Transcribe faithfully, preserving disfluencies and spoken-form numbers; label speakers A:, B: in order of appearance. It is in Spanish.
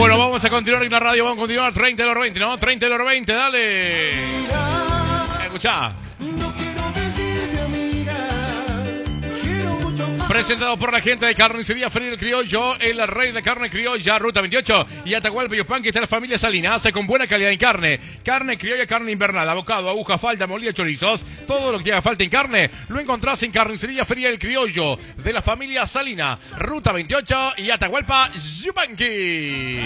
A: Bueno, vamos a continuar en la radio, vamos a continuar. treinta de los veinte, ¿no? treinta de los veinte, dale. Escuchá. Presentado por la gente de Carnicería Feria El Criollo, el rey de carne criolla, Ruta veintiocho y Atahualpa y Yupanqui, está la familia Salina, hace con buena calidad en carne, carne criolla, carne invernal, abocado, aguja, falda, molida, chorizos, todo lo que te haga falta en carne, lo encontrás en Carnicería Feria El Criollo, de la familia Salina, Ruta veintiocho y Atahualpa, Yupanqui.